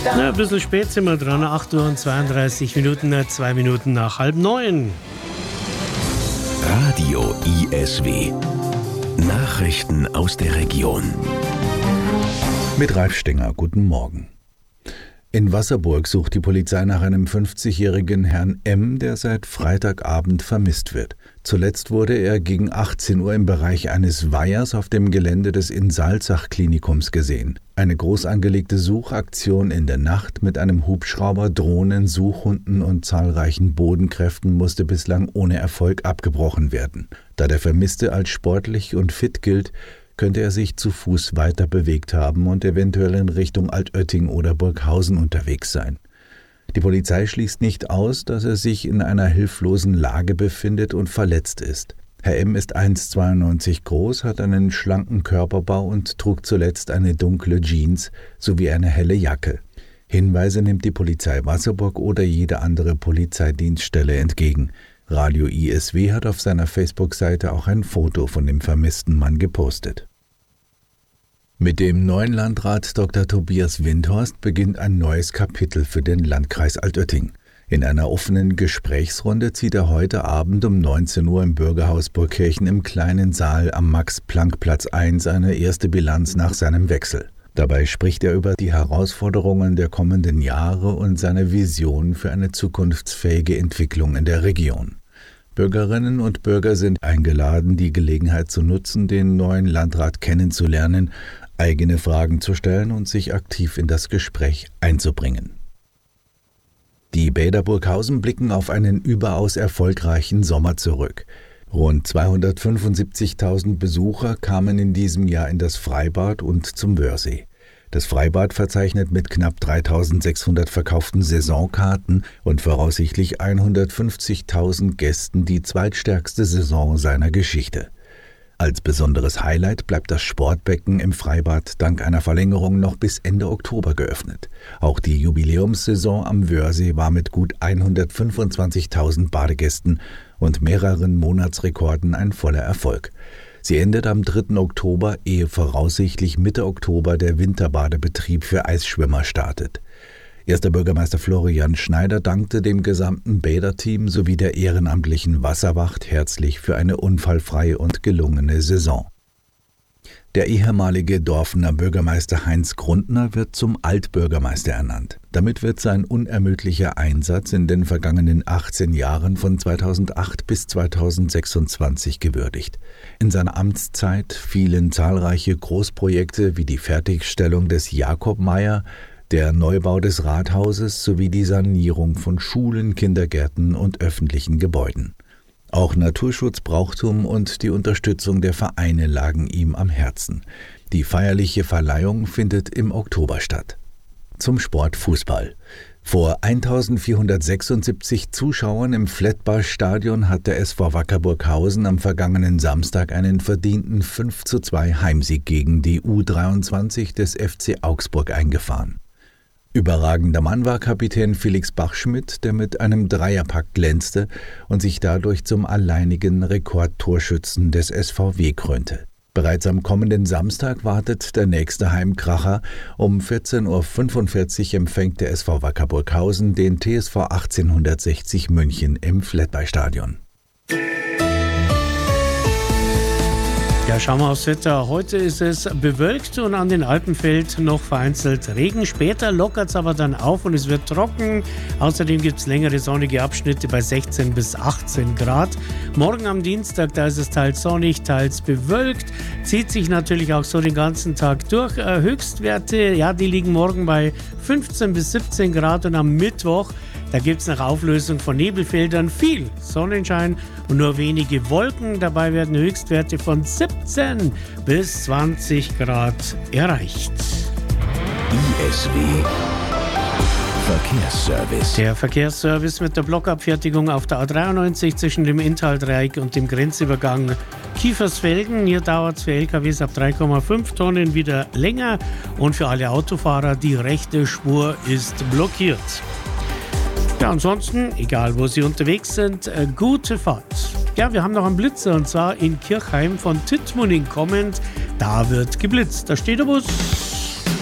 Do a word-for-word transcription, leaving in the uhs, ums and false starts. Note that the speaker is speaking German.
Na, ein bisschen spät sind wir dran, acht Uhr und zweiunddreißig Minuten, zwei Minuten nach halb neun. Radio I S W. Nachrichten aus der Region. Mit Ralf Stenger, guten Morgen. In Wasserburg sucht die Polizei nach einem fünfzigjährigen Herrn M., der seit Freitagabend vermisst wird. Zuletzt wurde er gegen achtzehn Uhr im Bereich eines Weihers auf dem Gelände des Insalzach-Klinikums gesehen. Eine groß angelegte Suchaktion in der Nacht mit einem Hubschrauber, Drohnen, Suchhunden und zahlreichen Bodenkräften musste bislang ohne Erfolg abgebrochen werden. Da der Vermisste als sportlich und fit gilt, könnte er sich zu Fuß weiter bewegt haben und eventuell in Richtung Altötting oder Burghausen unterwegs sein. Die Polizei schließt nicht aus, dass er sich in einer hilflosen Lage befindet und verletzt ist. Herr M. ist eins Komma zweiundneunzig groß, hat einen schlanken Körperbau und trug zuletzt eine dunkle Jeans sowie eine helle Jacke. Hinweise nimmt die Polizei Wasserburg oder jede andere Polizeidienststelle entgegen. Radio I S W hat auf seiner Facebook-Seite auch ein Foto von dem vermissten Mann gepostet. Mit dem neuen Landrat Doktor Tobias Windhorst beginnt ein neues Kapitel für den Landkreis Altötting. In einer offenen Gesprächsrunde zieht er heute Abend um neunzehn Uhr im Bürgerhaus Burgkirchen im kleinen Saal am Max-Planck-Platz ein seine erste Bilanz nach seinem Wechsel. Dabei spricht er über die Herausforderungen der kommenden Jahre und seine Vision für eine zukunftsfähige Entwicklung in der Region. Bürgerinnen und Bürger sind eingeladen, die Gelegenheit zu nutzen, den neuen Landrat kennenzulernen, eigene Fragen zu stellen und sich aktiv in das Gespräch einzubringen. Die Bäder Burghausen blicken auf einen überaus erfolgreichen Sommer zurück. Rund zweihundertfünfundsiebzigtausend Besucher kamen in diesem Jahr in das Freibad und zum Wörthsee. Das Freibad verzeichnet mit knapp dreitausendsechshundert verkauften Saisonkarten und voraussichtlich hundertfünfzigtausend Gästen die zweitstärkste Saison seiner Geschichte. Als besonderes Highlight bleibt das Sportbecken im Freibad dank einer Verlängerung noch bis Ende Oktober geöffnet. Auch die Jubiläumssaison am Wörthsee war mit gut hundertfünfundzwanzigtausend Badegästen und mehreren Monatsrekorden ein voller Erfolg. Sie endet am dritten Oktober, ehe voraussichtlich Mitte Oktober der Winterbadebetrieb für Eisschwimmer startet. Erster Bürgermeister Florian Schneider dankte dem gesamten Bäderteam sowie der ehrenamtlichen Wasserwacht herzlich für eine unfallfreie und gelungene Saison. Der ehemalige Dorfener Bürgermeister Heinz Grundner wird zum Altbürgermeister ernannt. Damit wird sein unermüdlicher Einsatz in den vergangenen achtzehn Jahren von zweitausendacht bis zweitausendsechsundzwanzig gewürdigt. In seiner Amtszeit fielen zahlreiche Großprojekte wie die Fertigstellung des Jakob-Meier, der Neubau des Rathauses sowie die Sanierung von Schulen, Kindergärten und öffentlichen Gebäuden. Auch Naturschutz, Brauchtum und die Unterstützung der Vereine lagen ihm am Herzen. Die feierliche Verleihung findet im Oktober statt. Zum Sport Fußball. Vor eintausendvierhundertsechsundsiebzig Zuschauern im Flettbar-Stadion hat der S V Wacker Burghausen am vergangenen Samstag einen verdienten fünf zu zwei Heimsieg gegen die U dreiundzwanzig des F C Augsburg eingefahren. Überragender Mann war Kapitän Felix Bachschmidt, der mit einem Dreierpack glänzte und sich dadurch zum alleinigen Rekordtorschützen des S V W krönte. Bereits am kommenden Samstag wartet der nächste Heimkracher. Um vierzehn Uhr fünfundvierzig empfängt der S V Wacker Burghausen den T S V achtzehnhundertsechzig München im Flettbar-Stadion. Ja, schauen wir aufs Wetter. Heute ist es bewölkt und an den Alpen fällt noch vereinzelt Regen. Später lockert es aber dann auf und es wird trocken. Außerdem gibt es längere sonnige Abschnitte bei sechzehn bis achtzehn Grad. Morgen am Dienstag, da ist es teils sonnig, teils bewölkt. Zieht sich natürlich auch so den ganzen Tag durch. Äh, Höchstwerte, ja, die liegen morgen bei fünfzehn bis siebzehn Grad und am Mittwoch, da gibt es nach Auflösung von Nebelfeldern viel Sonnenschein und nur wenige Wolken. Dabei werden Höchstwerte von siebzehn bis zwanzig Grad erreicht. I S W Verkehrsservice. Der Verkehrsservice mit der Blockabfertigung auf der A dreiundneunzig zwischen dem Inntaldreieck und dem Grenzübergang Kiefersfelden. Hier dauert es für L K Ws ab drei Komma fünf Tonnen wieder länger und für alle Autofahrer die rechte Spur ist blockiert. Ja, ansonsten, egal wo Sie unterwegs sind, äh, gute Fahrt. Ja, wir haben noch einen Blitzer und zwar in Kirchheim von Tittmoning kommend. Da wird geblitzt. Da steht der Bus.